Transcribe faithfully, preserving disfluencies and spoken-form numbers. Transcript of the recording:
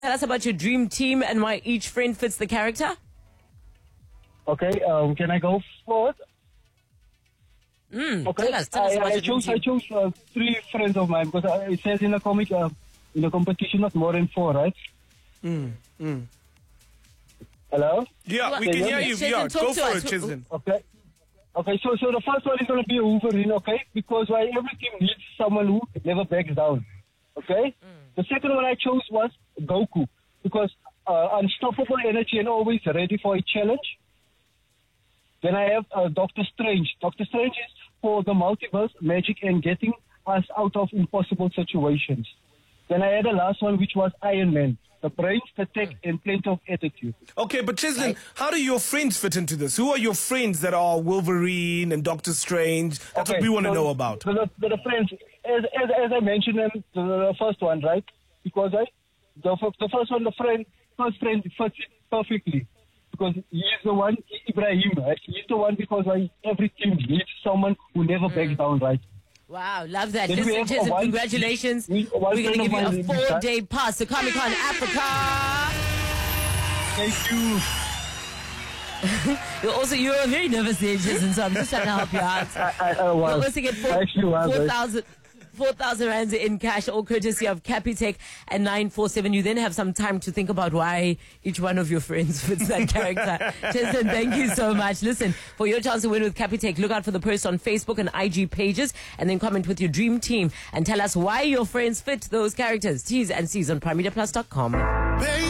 Tell us about your dream team and why each friend fits the character. Okay, um, can I go forward? Mm, okay, tell us, tell us I, about I your chose dream I team. chose uh, three friends of mine because uh, it says in the comic, uh, in the competition, not more than four, right? Mm, mm. Hello? Yeah, we Can can you hear hear you. me? Yeah, Jason, talk go to for us. it, Chislin. Okay. Okay, so so the first one is going to be a Wolverine, okay? Because why every team needs someone who never backs down, okay? Mm. The second one I chose was Goku because uh, unstoppable energy and always ready for a challenge. Then I have uh, Doctor Strange. Doctor Strange is for the multiverse, magic, and getting us out of impossible situations. Then I had the last one, which was Iron Man. The brains, the tech, and plenty of attitude. Okay, but Chislin, how do your friends fit into this? Who are your friends that are Wolverine and Doctor Strange? That's Okay, what we want to so know about. The, the, the friends, as, as, as I mentioned, them, the, the first one, right? Because I, the, the first one, the friend, first friend fits it perfectly. Because he is the one, Ibrahim, right? He's the one because I, every team needs someone who never mm. backs down, right? Wow, love that. Then we Listen, have Jason, one- congratulations. we- one We're going to friend give you of a mine, four-day pass to Comic-Con Africa. Thank you. You're also, you're very nervous there, Jason, so I'm just trying to help you out. I, I, I was. You'll also get four- I actually was, four right? thousand four thousand rands in cash, all courtesy of Capitec and nine four seven. You then have some time to think about why each one of your friends fits that character. Jason, thank you so much. Listen, for your chance to win with Capitec, look out for the post on Facebook and I G pages and then comment with your dream team and tell us why your friends fit those characters. T's and C's on prime media plus dot com.